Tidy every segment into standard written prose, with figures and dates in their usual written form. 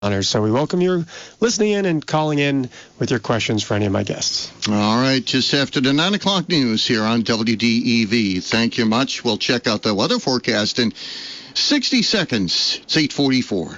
honors. So we welcome you listening in and calling in with your questions for any of my guests. All right, just after the 9 o'clock news here on WDEV. Thank you much. We'll check out the weather forecast in 60 seconds. It's 8:44.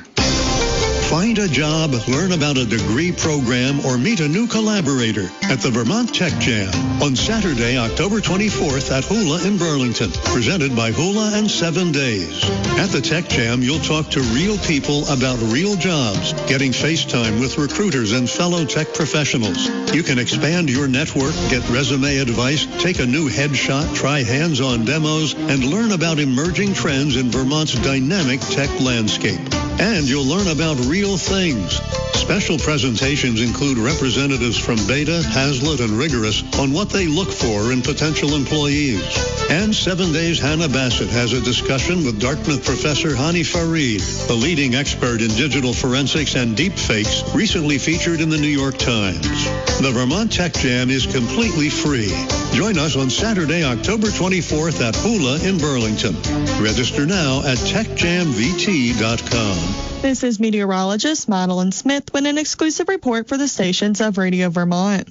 Find a job, learn about a degree program, or meet a new collaborator at the Vermont Tech Jam on Saturday, October 24th at Hula in Burlington, presented by Hula and 7 Days. At the Tech Jam, you'll talk to real people about real jobs, getting FaceTime with recruiters and fellow tech professionals. You can expand your network, get resume advice, take a new headshot, try hands-on demos, and learn about emerging trends in Vermont's dynamic tech landscape. And you'll learn about real things. Special presentations include representatives from Beta, Hazlitt, and Rigorous on what they look for in potential employees. And 7 Days Hannah Bassett has a discussion with Dartmouth professor Hani Farid, the leading expert in digital forensics and deepfakes, recently featured in the New York Times. The Vermont Tech Jam is completely free. Join us on Saturday, October 24th at Hula in Burlington. Register now at techjamvt.com. This is meteorologist Madeline Smith with an exclusive report for the stations of Radio Vermont.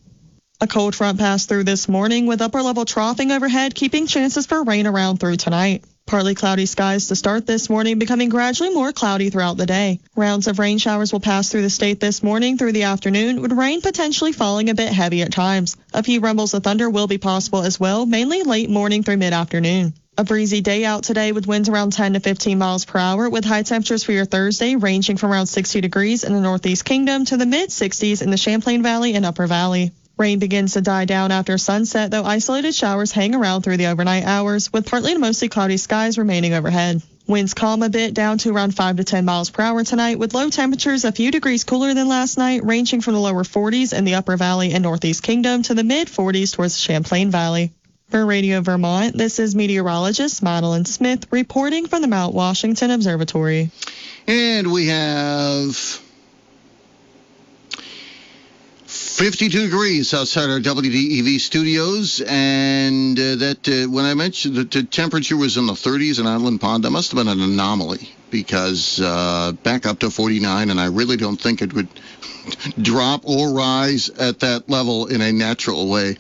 A cold front passed through this morning with upper-level troughing overhead, keeping chances for rain around through tonight. Partly cloudy skies to start this morning, becoming gradually more cloudy throughout the day. Rounds of rain showers will pass through the state this morning through the afternoon, with rain potentially falling a bit heavy at times. A few rumbles of thunder will be possible as well, mainly late morning through mid-afternoon. A breezy day out today with winds around 10 to 15 miles per hour, with high temperatures for your Thursday ranging from around 60 degrees in the Northeast Kingdom to the mid-60s in the Champlain Valley and Upper Valley. Rain begins to die down after sunset, though isolated showers hang around through the overnight hours, with partly to mostly cloudy skies remaining overhead. Winds calm a bit down to around 5 to 10 miles per hour tonight, with low temperatures a few degrees cooler than last night, ranging from the lower 40s in the Upper Valley and Northeast Kingdom to the mid-40s towards the Champlain Valley. For Radio Vermont, this is meteorologist Madeline Smith reporting from the Mount Washington Observatory. And we have 52 degrees outside our WDEV studios, and when I mentioned that the temperature was in the 30s in Island Pond, that must have been an anomaly, because back up to 49, and I really don't think it would drop or rise at that level in a natural way.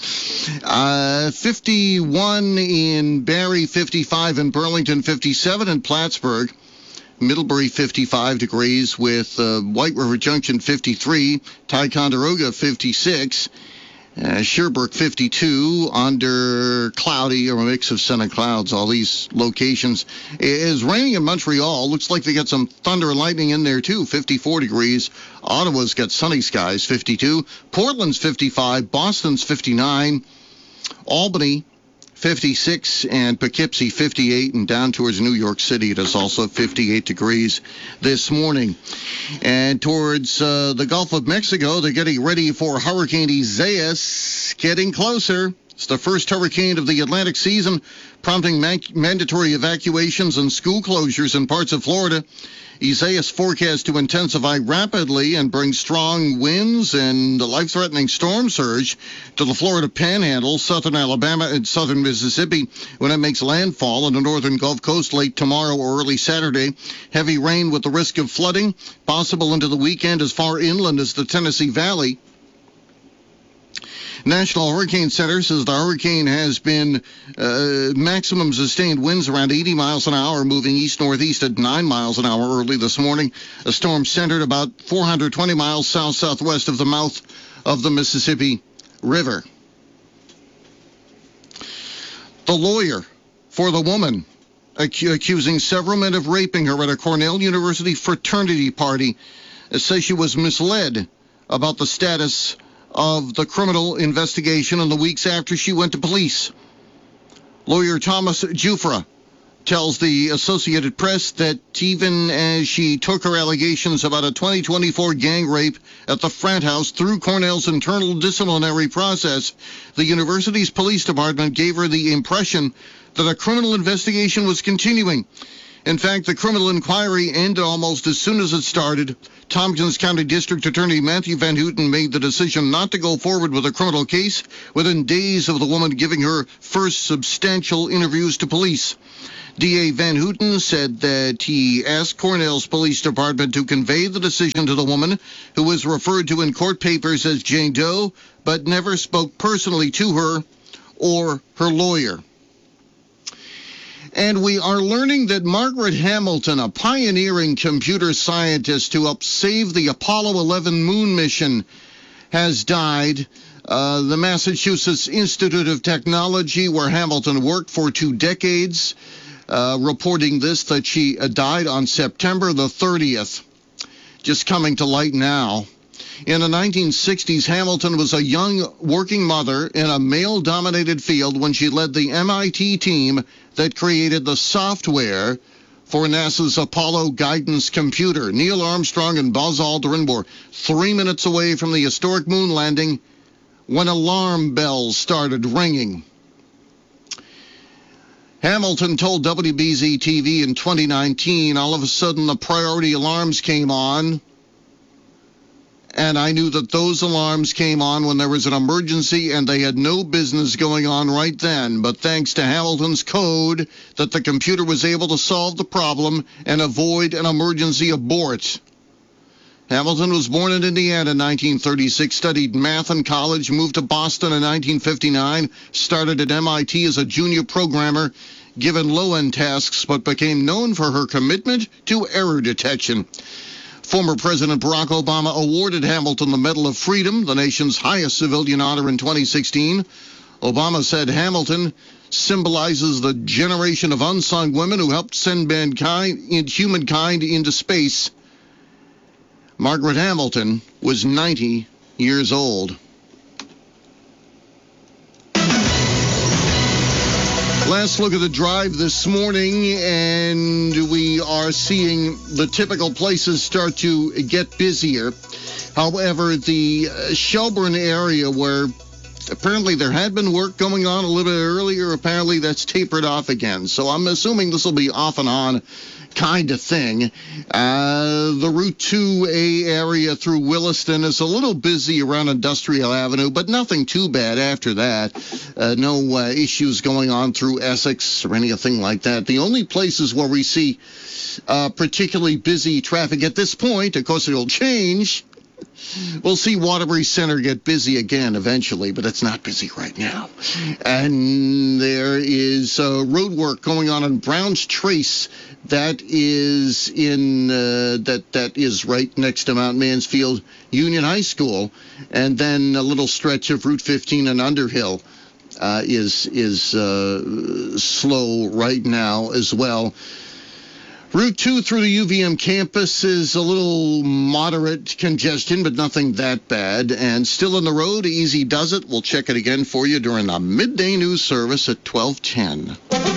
51 in Barrie, 55 in Burlington, 57 in Plattsburgh. Middlebury 55 degrees with White River Junction 53, Ticonderoga 56, Sherbrooke 52, under cloudy or a mix of sun and clouds. All these locations. It is raining in Montreal. Looks like they got some thunder and lightning in there too, 54 degrees. Ottawa's got sunny skies, 52. Portland's 55, Boston's 59, Albany 56, and Poughkeepsie 58, and down towards New York City it is also 58 degrees this morning. And towards the Gulf of Mexico, they're getting ready for Hurricane Isaias, getting closer. It's the first hurricane of the Atlantic season, prompting mandatory evacuations and school closures in parts of Florida. Isaias forecast to intensify rapidly and bring strong winds and a life-threatening storm surge to the Florida Panhandle, southern Alabama, and southern Mississippi when it makes landfall on the northern Gulf Coast late tomorrow or early Saturday. Heavy rain with the risk of flooding possible into the weekend as far inland as the Tennessee Valley. National Hurricane Center says the hurricane has been maximum sustained winds around 80 miles an hour, moving east-northeast at 9 miles an hour early this morning. A storm centered about 420 miles south-southwest of the mouth of the Mississippi River. The lawyer for the woman accusing several men of raping her at a Cornell University fraternity party says she was misled about the status of the criminal investigation in the weeks after she went to police. Lawyer Thomas Jufra tells the Associated Press that even as she took her allegations about a 2024 gang rape at the frat house through Cornell's internal disciplinary process, the university's police department gave her the impression that a criminal investigation was continuing. In fact, the criminal inquiry ended almost as soon as it started. Tompkins County District Attorney Matthew Van Houten made the decision not to go forward with a criminal case within days of the woman giving her first substantial interviews to police. D.A. Van Houten said that he asked Cornell's police department to convey the decision to the woman, who was referred to in court papers as Jane Doe, but never spoke personally to her or her lawyer. And we are learning that Margaret Hamilton, a pioneering computer scientist who helped save the Apollo 11 moon mission, has died. The Massachusetts Institute of Technology, where Hamilton worked for 2 decades, reporting this, that she died on September the 30th. Just coming to light now. In the 1960s, Hamilton was a young working mother in a male-dominated field when she led the MIT team that created the software for NASA's Apollo guidance computer. Neil Armstrong and Buzz Aldrin were 3 minutes away from the historic moon landing when alarm bells started ringing. Hamilton told WBZ-TV in 2019, all of a sudden the priority alarms came on, and I knew that those alarms came on when there was an emergency and they had no business going on right then. But thanks to Hamilton's code, that the computer was able to solve the problem and avoid an emergency abort. Hamilton was born in Indiana in 1936, studied math in college, moved to Boston in 1959, started at MIT as a junior programmer, given low-end tasks, but became known for her commitment to error detection. Former President Barack Obama awarded Hamilton the Medal of Freedom, the nation's highest civilian honor, in 2016. Obama said Hamilton symbolizes the generation of unsung women who helped send humankind into space. Margaret Hamilton was 90 years old. Last look at the drive this morning, and we are seeing the typical places start to get busier. However, the Shelburne area, where apparently there had been work going on a little bit earlier, apparently that's tapered off again. So I'm assuming this will be off and on kind of thing. The Route 2A area through Williston is a little busy around Industrial Avenue, but nothing too bad after that. No issues going on through Essex or anything like that. The only places where we see particularly busy traffic at this point, of course it'll change. We'll see Waterbury Center get busy again eventually, but it's not busy right now. And there is road work going on in Brown's Trace. That is in that is right next to Mount Mansfield Union High School, and then a little stretch of Route 15 and Underhill is slow right now as well. Route 2 through the UVM campus is a little moderate congestion, but nothing that bad. And still on the road, Easy Does It. We'll check it again for you during the midday news service at 12:10.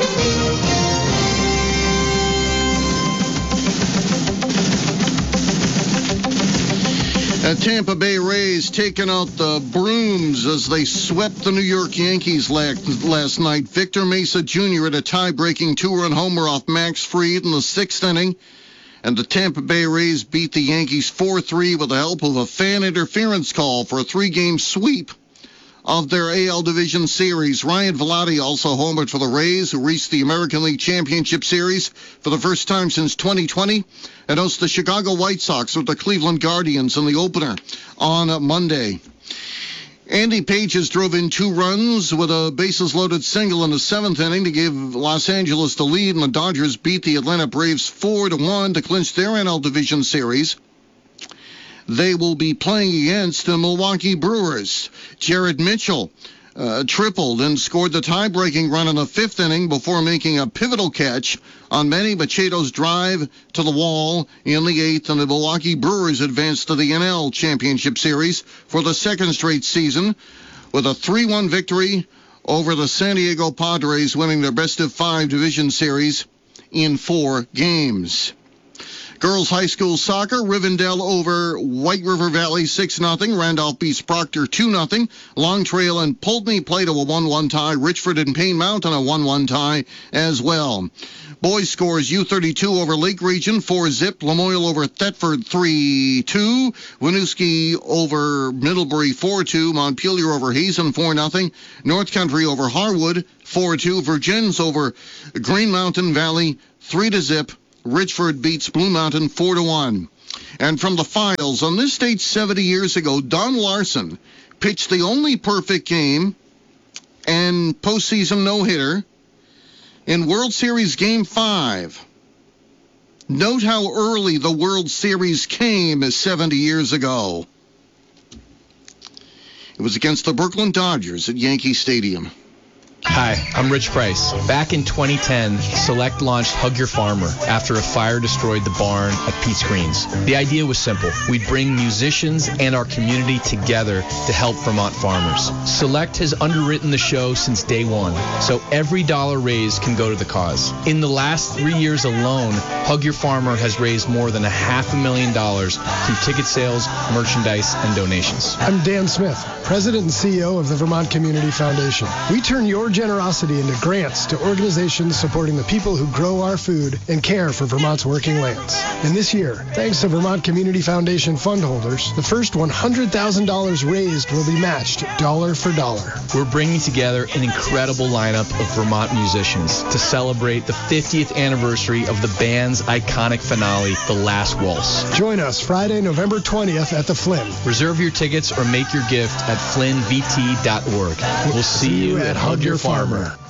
Tampa Bay Rays taking out the brooms as they swept the New York Yankees last night. Victor Mesa Jr. had a tie-breaking 2-run homer off Max Fried in the 6th inning. And the Tampa Bay Rays beat the Yankees 4-3 with the help of a fan interference call for a 3-game sweep of their AL Division Series. Ryan Velotti also homered for the Rays, who reached the American League Championship Series for the first time since 2020, and hosts the Chicago White Sox with the Cleveland Guardians in the opener on Monday. Andy Pages drove in 2 runs with a bases-loaded single in the 7th inning to give Los Angeles the lead, and the Dodgers beat the Atlanta Braves 4-1 to clinch their NL Division Series. They will be playing against the Milwaukee Brewers. Jared Mitchell tripled and scored the tie-breaking run in the 5th inning before making a pivotal catch on Manny Machado's drive to the wall in the 8th, and the Milwaukee Brewers advanced to the NL Championship Series for the 2nd straight season with a 3-1 victory over the San Diego Padres, winning their best-of-5 division series in 4 games. Girls high school soccer, Rivendell over White River Valley 6-0. Randolph beats Proctor 2-0. Long Trail and Pulteney played a 1-1 tie. Richford and Payne Mountain a 1-1 tie as well. Boys scores U32 over Lake Region 4-0. Lamoille over Thetford 3-2. Winooski over Middlebury 4-2. Montpelier over Hazen 4-0. North Country over Harwood 4-2. Virgins over Green Mountain Valley 3-0. Richford beats Blue Mountain 4-1. And from the files, on this date 70 years ago, Don Larson pitched the only perfect game and postseason no-hitter in World Series Game 5. Note how early the World Series came 70 years ago. It was against the Brooklyn Dodgers at Yankee Stadium. Hi, I'm Rich Price. Back in 2010, Select launched Hug Your Farmer after a fire destroyed the barn at Pete's Greens. The idea was simple. We'd bring musicians and our community together to help Vermont farmers. Select has underwritten the show since day one, so every dollar raised can go to the cause. In the last 3 years alone, Hug Your Farmer has raised more than $500,000 through ticket sales, merchandise, and donations. I'm Dan Smith, President and CEO of the Vermont Community Foundation. We turn your generosity into grants to organizations supporting the people who grow our food and care for Vermont's working lands. And this year, thanks to Vermont Community Foundation fund holders, the first $100,000 raised will be matched dollar for dollar. We're bringing together an incredible lineup of Vermont musicians to celebrate the 50th anniversary of the band's iconic finale, The Last Waltz. Join us Friday, November 20th at the Flynn. Reserve your tickets or make your gift at flynnvt.org. We'll see you at Hug Your Farmer.